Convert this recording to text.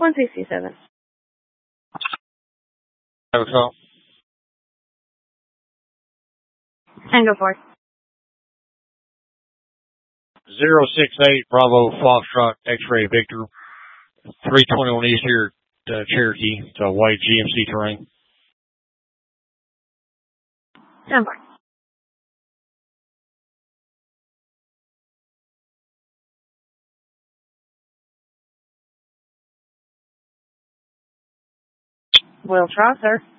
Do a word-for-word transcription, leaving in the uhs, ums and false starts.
one sixty-seven. Have a call. Tango four. zero six eight Bravo Foxtrot X-Ray Victor. three twenty-one East here at uh, Cherokee. It's a white G M C terrain. ten four. We'll try, sir.